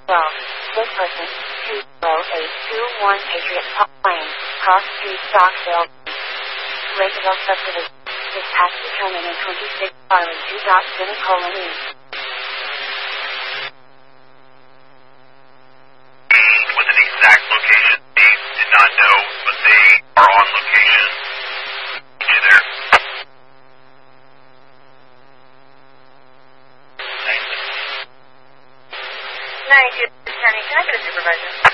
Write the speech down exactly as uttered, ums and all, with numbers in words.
twelve. This person, two zero eight two one Patriot Plane, Cross Street, Stockville. Lakeville Subdivision. Dispatch determinant twenty-six Charlie two dot semicolon E. With an exact location, they did not know, but they are on location. You there? ninety-two, County, can I get a supervisor?